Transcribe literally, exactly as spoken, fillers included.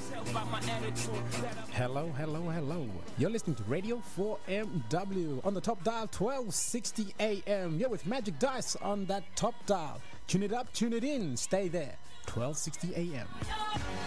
Hello, hello, hello. You're listening to Radio four M W on the top dial twelve sixty A M. You're with Magic Dice on that top dial. Tune it up, tune it in, stay there. twelve sixty A M.